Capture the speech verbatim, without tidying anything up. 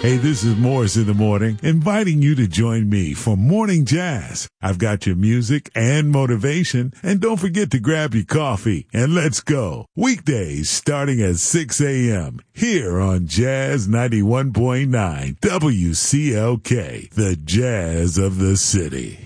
Hey, this is Morris in the Morning, inviting you to join me for Morning Jazz. I've got your music and motivation, and don't forget to grab your coffee and let's go. Weekdays starting at six a.m. here on Jazz ninety-one point nine W C L K, the jazz of the city.